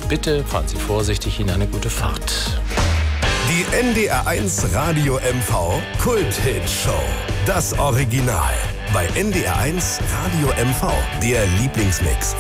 bitte fahren Sie vorsichtig, Ihnen eine gute Fahrt. Die NDR1 Radio MV Kult-Hit-Show. Das Original. Bei NDR1 Radio MV, der Lieblingsmix.